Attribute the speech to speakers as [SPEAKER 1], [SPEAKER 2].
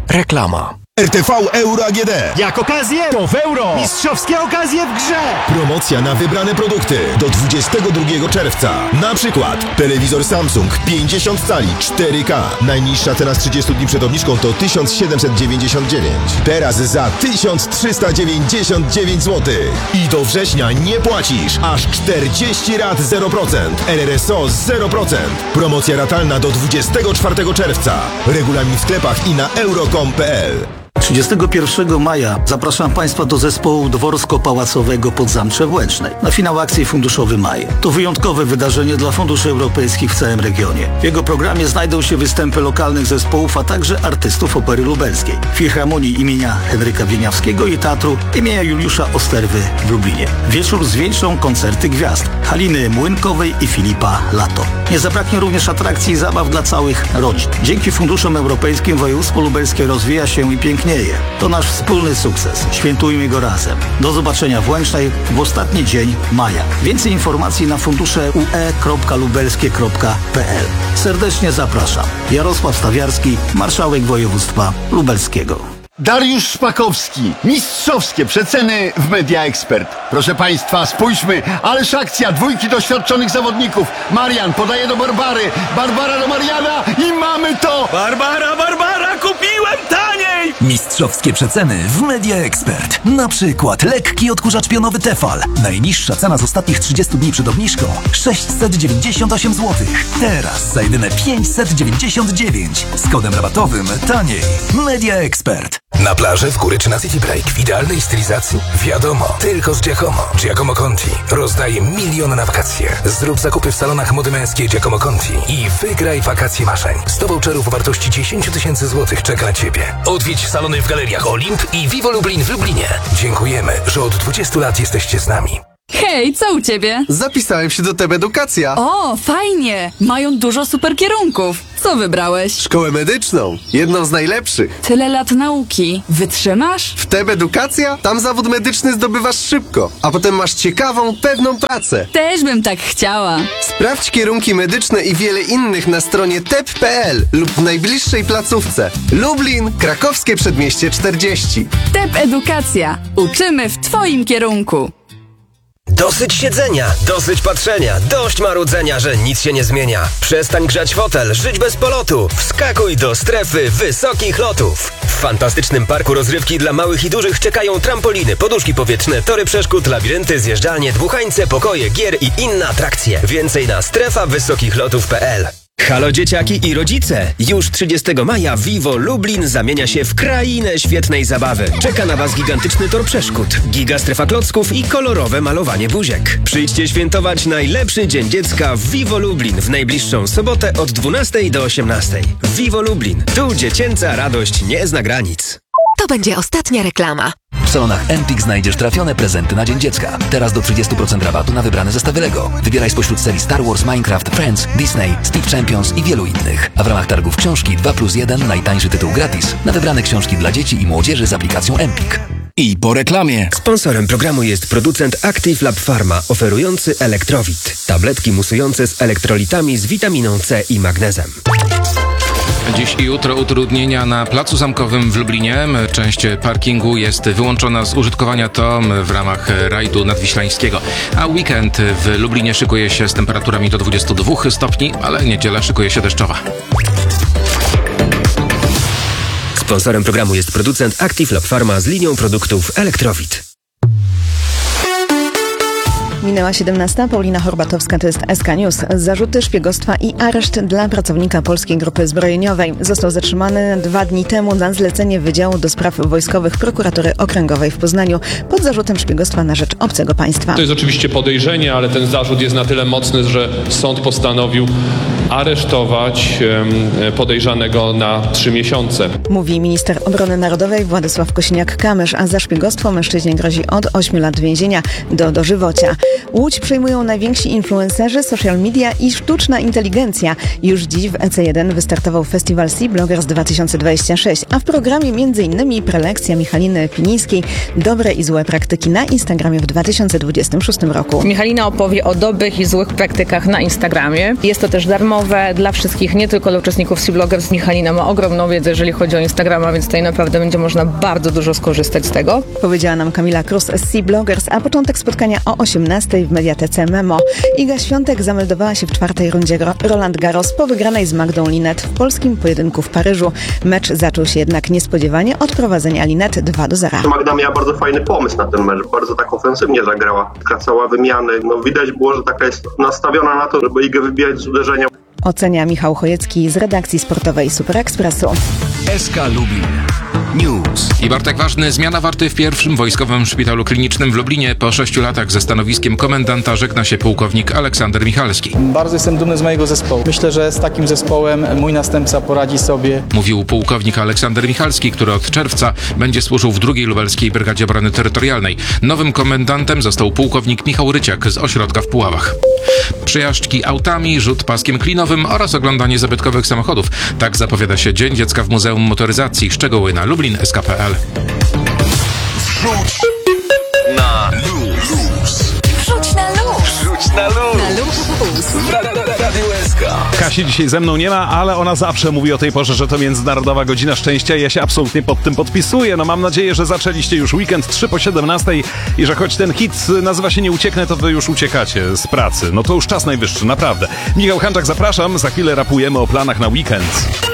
[SPEAKER 1] Reklama.
[SPEAKER 2] RTV Euro AGD.
[SPEAKER 3] Jak okazję, to w euro. Mistrzowskie okazje w grze.
[SPEAKER 2] Promocja na wybrane produkty do 22 czerwca. Na przykład telewizor Samsung 50 cali 4K. Najniższa cena z 30 dni przed obniżką to 1799. Teraz za 1399 zł. I do września nie płacisz. Aż 40 rat 0%. RRSO 0%. Promocja ratalna do 24 czerwca. Regulamin w sklepach i na euro.com.pl.
[SPEAKER 4] 31 maja zapraszam Państwa do zespołu Dworsko-Pałacowego Podzamcze w Łęcznej na finał akcji Funduszowy Maj. To wyjątkowe wydarzenie dla funduszy europejskich w całym regionie. W jego programie znajdą się występy lokalnych zespołów, a także artystów opery lubelskiej, Filharmonii imienia Henryka Wieniawskiego i Teatru imienia Juliusza Osterwy w Lublinie. Wieczór zwieńczą koncerty gwiazd Haliny Młynkowej i Filipa Lato. Nie zabraknie również atrakcji i zabaw dla całych rodzin. Dzięki funduszom europejskim województwo lubelskie rozwija się i pięknieje. To nasz wspólny sukces. Świętujmy go razem. Do zobaczenia w Łęcznej w ostatni dzień maja. Więcej informacji na fundusze ue.lubelskie.pl. Serdecznie zapraszam. Jarosław Stawiarski, marszałek województwa lubelskiego.
[SPEAKER 3] Dariusz Szpakowski. Mistrzowskie przeceny w Media Expert. Proszę Państwa, spójrzmy. Ależ akcja. Dwójki doświadczonych zawodników. Marian podaje do Barbary. Barbara do Mariana i mamy to.
[SPEAKER 5] Barbara, kupiłem taniej!
[SPEAKER 1] Mistrzowskie przeceny w Media Expert. Na przykład lekki odkurzacz pionowy Tefal. Najniższa cena z ostatnich 30 dni przed obniżką 698 zł. Teraz za jedyne 599. Z kodem rabatowym taniej. Media Expert.
[SPEAKER 6] Na plaży, w góry czy na City Break w idealnej stylizacji? Wiadomo, tylko z Giacomo. Giacomo Conti rozdaje miliony na wakacje. Zrób zakupy w salonach mody męskiej Giacomo Conti i wygraj wakacje marzeń. 100 voucherów o wartości 10 000 złotych czeka na Ciebie. Odwiedź salony w galeriach Olimp i Vivo Lublin w Lublinie. Dziękujemy, że od 20 lat jesteście z nami.
[SPEAKER 7] Hej, co u ciebie?
[SPEAKER 8] Zapisałem się do TEB Edukacja.
[SPEAKER 7] O, fajnie! Mają dużo super kierunków. Co wybrałeś?
[SPEAKER 8] Szkołę medyczną. Jedną z najlepszych.
[SPEAKER 7] Tyle lat nauki. Wytrzymasz?
[SPEAKER 8] W TEB Edukacja? Tam zawód medyczny zdobywasz szybko, a potem masz ciekawą, pewną pracę.
[SPEAKER 7] Też bym tak chciała.
[SPEAKER 8] Sprawdź kierunki medyczne i wiele innych na stronie teb.pl lub w najbliższej placówce. Lublin, Krakowskie Przedmieście 40.
[SPEAKER 7] TEB Edukacja. Uczymy w Twoim kierunku.
[SPEAKER 9] Dosyć siedzenia, dosyć patrzenia, dość marudzenia, że nic się nie zmienia. Przestań grzać fotel, żyć bez polotu. Wskakuj do strefy wysokich lotów. W fantastycznym parku rozrywki dla małych i dużych czekają trampoliny, poduszki powietrzne, tory przeszkód, labirynty, zjeżdżalnie, dmuchańce, pokoje, gier i inne atrakcje. Więcej na strefawysokichlotów.pl. Halo dzieciaki i rodzice! Już 30 maja Vivo Lublin zamienia się w krainę świetnej zabawy. Czeka na Was gigantyczny tor przeszkód, giga strefa klocków i kolorowe malowanie buziek. Przyjdźcie świętować najlepszy Dzień Dziecka w Vivo Lublin w najbliższą sobotę od 12 do 18. Vivo Lublin. Tu dziecięca radość nie zna granic.
[SPEAKER 10] To będzie ostatnia reklama.
[SPEAKER 1] W salonach Empik znajdziesz trafione prezenty na Dzień Dziecka. Teraz do 30% rabatu na wybrane zestawy Lego. Wybieraj spośród serii Star Wars, Minecraft, Friends, Disney, Steve Champions i wielu innych. A w ramach targów książki 2+1 najtańszy tytuł gratis na wybrane książki dla dzieci i młodzieży z aplikacją Empik. I po reklamie.
[SPEAKER 9] Sponsorem programu jest producent Active Lab Pharma, oferujący Elektrowit. Tabletki musujące z elektrolitami z witaminą C i magnezem.
[SPEAKER 11] Dziś i jutro utrudnienia na Placu Zamkowym w Lublinie. Część parkingu jest wyłączona z użytkowania, to w ramach rajdu nadwiślańskiego. A weekend w Lublinie szykuje się z temperaturami do 22 stopni, ale niedziela szykuje się deszczowa.
[SPEAKER 9] Sponsorem programu jest producent Active Lab Pharma z linią produktów Elektrowit.
[SPEAKER 12] Minęła 17. Paulina Horbatowska, to jest SK News. Zarzuty szpiegostwa i areszt dla pracownika Polskiej Grupy Zbrojeniowej. Został zatrzymany 2 dni temu na zlecenie Wydziału do Spraw Wojskowych Prokuratury Okręgowej w Poznaniu pod zarzutem szpiegostwa na rzecz obcego państwa.
[SPEAKER 13] To jest oczywiście podejrzenie, ale ten zarzut jest na tyle mocny, że sąd postanowił aresztować podejrzanego na 3 miesiące.
[SPEAKER 12] Mówi minister obrony narodowej Władysław Kosiniak-Kamysz, a za szpiegostwo mężczyźnie grozi od 8 lat więzienia do dożywocia. Łódź przejmują najwięksi influencerzy, social media i sztuczna inteligencja. Już dziś w EC1 wystartował festiwal Sea Bloggers 2026, a w programie m.in. prelekcja Michaliny Pinińskiej Dobre i złe praktyki na Instagramie w 2026 roku.
[SPEAKER 14] Michalina opowie o dobrych i złych praktykach na Instagramie. Jest to też darmowe dla wszystkich, nie tylko dla uczestników Sea Bloggers. Michalina ma ogromną wiedzę, jeżeli chodzi o Instagrama, więc tutaj naprawdę będzie można bardzo dużo skorzystać z tego.
[SPEAKER 12] Powiedziała nam Kamila Krus z Sea Bloggers, a początek spotkania o 18:00 w Mediatece Memo. Iga Świątek zameldowała się w czwartej rundzie Roland Garros po wygranej z Magdą Linette w polskim pojedynku w Paryżu. Mecz zaczął się jednak niespodziewanie od prowadzenia Linette 2-0.
[SPEAKER 15] Magda miała bardzo fajny pomysł na ten mecz, bardzo tak ofensywnie zagrała, kracała wymiany. Widać było, że taka jest nastawiona na to, żeby Igę wybijać z uderzenia.
[SPEAKER 12] Ocenia Michał Chojecki z redakcji sportowej Super Expressu.
[SPEAKER 1] SK Lublin News.
[SPEAKER 11] I Bartek Ważny, zmiana warty w pierwszym wojskowym szpitalu klinicznym w Lublinie. Po 6 latach ze stanowiskiem komendanta żegna się pułkownik Aleksander Michalski.
[SPEAKER 16] Bardzo jestem dumny z mojego zespołu. Myślę, że z takim zespołem mój następca poradzi sobie.
[SPEAKER 11] Mówił pułkownik Aleksander Michalski, który od czerwca będzie służył w 2. Lubelskiej Brygadzie Obrony Terytorialnej. Nowym komendantem został pułkownik Michał Ryciak z ośrodka w Puławach. Przejażdżki autami, rzut paskiem klinowym oraz oglądanie zabytkowych samochodów. Tak zapowiada się Dzień Dziecka w Muzeum Motoryzacji. Szczegóły na lublin.sk.pl.
[SPEAKER 17] Wrzuć na luz.
[SPEAKER 10] Wrzuć na luz.
[SPEAKER 17] Wrzuć na luz.
[SPEAKER 10] Na luz.
[SPEAKER 17] Radio SK.
[SPEAKER 18] Kasi dzisiaj ze mną nie ma, ale ona zawsze mówi o tej porze, że to Międzynarodowa Godzina Szczęścia i ja się absolutnie pod tym podpisuję. No mam nadzieję, że zaczęliście już weekend 3 po 17 i że choć ten hit nazywa się Nie ucieknę, to wy już uciekacie z pracy. No to już czas najwyższy, naprawdę. Michał Hanczak, zapraszam. Za chwilę rapujemy o planach na weekend.